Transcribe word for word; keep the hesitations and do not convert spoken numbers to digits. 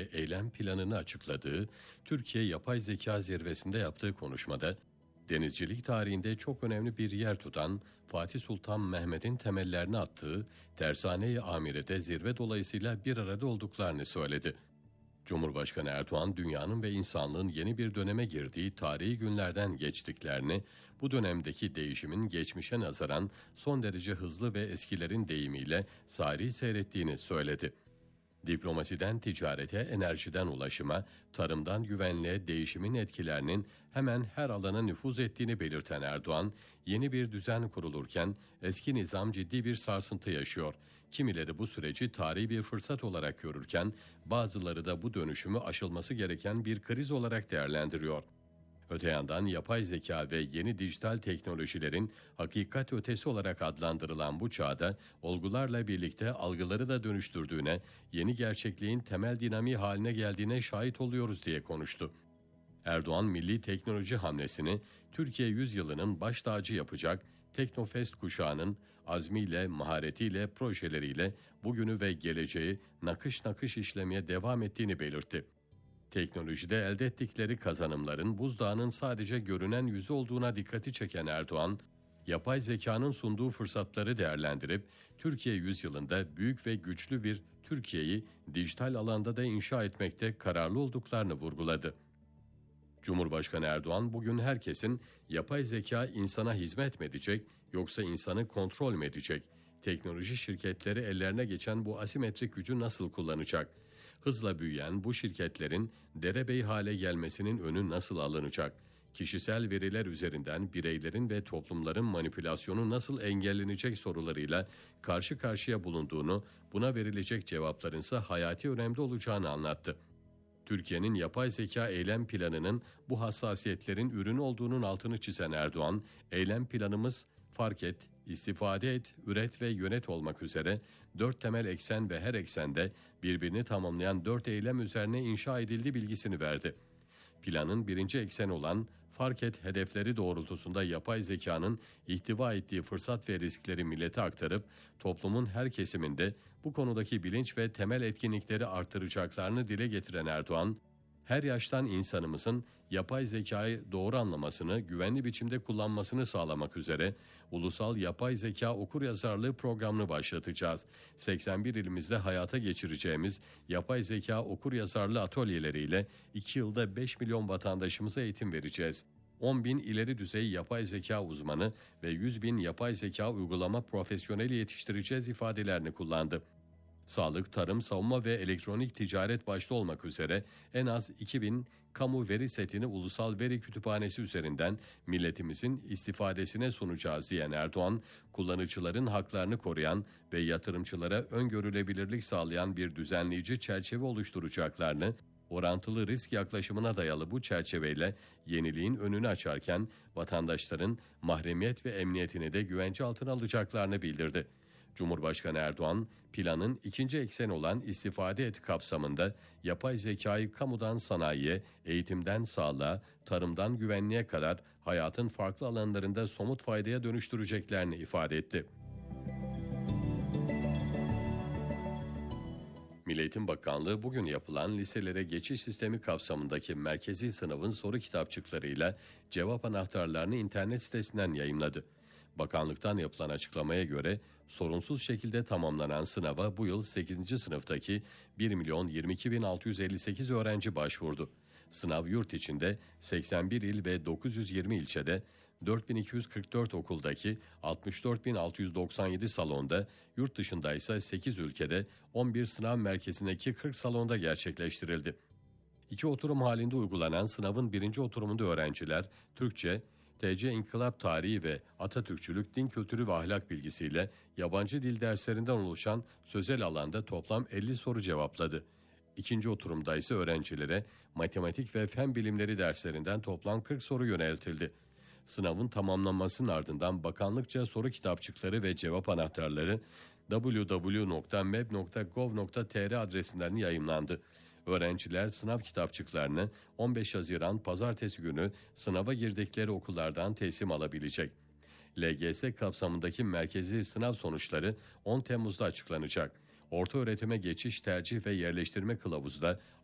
ve eylem planını açıkladığı Türkiye Yapay Zeka Zirvesi'nde yaptığı konuşmada, denizcilik tarihinde çok önemli bir yer tutan Fatih Sultan Mehmet'in temellerini attığı Tersane-i Amire'de zirve dolayısıyla bir arada olduklarını söyledi. Cumhurbaşkanı Erdoğan, dünyanın ve insanlığın yeni bir döneme girdiği tarihi günlerden geçtiklerini, bu dönemdeki değişimin geçmişe nazaran son derece hızlı ve eskilerin deyimiyle sari seyrettiğini söyledi. Diplomasiden ticarete, enerjiden ulaşıma, tarımdan güvenliğe değişimin etkilerinin hemen her alana nüfuz ettiğini belirten Erdoğan, yeni bir düzen kurulurken eski nizam ciddi bir sarsıntı yaşıyor. Kimileri bu süreci tarihi bir fırsat olarak görürken, bazıları da bu dönüşümü aşılması gereken bir kriz olarak değerlendiriyor. Öte yandan yapay zeka ve yeni dijital teknolojilerin hakikat ötesi olarak adlandırılan bu çağda olgularla birlikte algıları da dönüştürdüğüne, yeni gerçekliğin temel dinamiği haline geldiğine şahit oluyoruz diye konuştu. Erdoğan, milli teknoloji hamlesini Türkiye yüzyılının baş tacı yapacak Teknofest kuşağının azmiyle, maharetiyle, projeleriyle bugünü ve geleceği nakış nakış işlemeye devam ettiğini belirtti. Teknolojide elde ettikleri kazanımların buzdağının sadece görünen yüzü olduğuna dikkati çeken Erdoğan, yapay zekanın sunduğu fırsatları değerlendirip Türkiye yüzyılında büyük ve güçlü bir Türkiye'yi dijital alanda da inşa etmekte kararlı olduklarını vurguladı. Cumhurbaşkanı Erdoğan, bugün herkesin yapay zeka insana hizmet mi edecek yoksa insanı kontrol mü edecek? Teknoloji şirketleri ellerine geçen bu asimetrik gücü nasıl kullanacak? Hızla büyüyen bu şirketlerin derebey hale gelmesinin önü nasıl alınacak? Kişisel veriler üzerinden bireylerin ve toplumların manipülasyonu nasıl engellenecek sorularıyla karşı karşıya bulunduğunu, buna verilecek cevapların ise hayati önemde olacağını anlattı. Türkiye'nin yapay zeka eylem planının bu hassasiyetlerin ürünü olduğunun altını çizen Erdoğan, eylem planımız fark et, istifade et, üret ve yönet olmak üzere dört temel eksen ve her eksende birbirini tamamlayan dört eylem üzerine inşa edildiği bilgisini verdi. Planın birinci eksen olan fark et hedefleri doğrultusunda yapay zekanın ihtiva ettiği fırsat ve riskleri millete aktarıp toplumun her kesiminde bu konudaki bilinç ve temel etkinlikleri artıracaklarını dile getiren Erdoğan, her yaştan insanımızın yapay zekayı doğru anlamasını, güvenli biçimde kullanmasını sağlamak üzere Ulusal Yapay Zeka Okuryazarlığı programını başlatacağız. seksen bir ilimizde hayata geçireceğimiz yapay zeka okuryazarlığı atölyeleriyle iki yılda beş milyon vatandaşımıza eğitim vereceğiz. on bin ileri düzey yapay zeka uzmanı ve yüz bin yapay zeka uygulama profesyoneli yetiştireceğiz ifadelerini kullandı. Sağlık, tarım, savunma ve elektronik ticaret başta olmak üzere en az iki bin kamu veri setini ulusal veri kütüphanesi üzerinden milletimizin istifadesine sunacağız diyen Erdoğan, kullanıcıların haklarını koruyan ve yatırımcılara öngörülebilirlik sağlayan bir düzenleyici çerçeve oluşturacaklarını, orantılı risk yaklaşımına dayalı bu çerçeveyle yeniliğin önünü açarken vatandaşların mahremiyet ve emniyetini de güvence altına alacaklarını bildirdi. Cumhurbaşkanı Erdoğan, planın ikinci ekseni olan istifade et kapsamında yapay zekayı kamudan sanayiye, eğitimden sağlığa, tarımdan güvenliğe kadar hayatın farklı alanlarında somut faydaya dönüştüreceklerini ifade etti. Milli Eğitim Bakanlığı bugün yapılan liselere geçiş sistemi kapsamındaki merkezi sınavın soru kitapçıklarıyla cevap anahtarlarını internet sitesinden yayımladı. Bakanlıktan yapılan açıklamaya göre sorunsuz şekilde tamamlanan sınava bu yıl sekizinci sınıftaki bir milyon yirmi iki bin altı yüz elli sekiz öğrenci başvurdu. Sınav yurt içinde seksen bir il ve dokuz yüz yirmi ilçede, dört bin iki yüz kırk dört okuldaki altmış dört bin altı yüz doksan yedi salonda, yurt dışında ise sekiz ülkede on bir sınav merkezindeki kırk salonda gerçekleştirildi. İki oturum halinde uygulanan sınavın birinci oturumunda öğrenciler Türkçe, T C İnkılap Tarihi ve Atatürkçülük, Din Kültürü ve Ahlak Bilgisiyle yabancı dil derslerinden oluşan sözel alanda toplam elli soru cevapladı. İkinci oturumda ise öğrencilere matematik ve fen bilimleri derslerinden toplam kırk soru yöneltildi. Sınavın tamamlanmasının ardından bakanlıkça soru kitapçıkları ve cevap anahtarları double-u double-u double-u nokta meb nokta gov nokta tr adresinden yayımlandı. Öğrenciler sınav kitapçıklarını on beş Haziran Pazartesi günü sınava girdikleri okullardan teslim alabilecek. L G S kapsamındaki merkezi sınav sonuçları on Temmuz'da açıklanacak. Ortaöğretime geçiş tercih ve yerleştirme kılavuzu da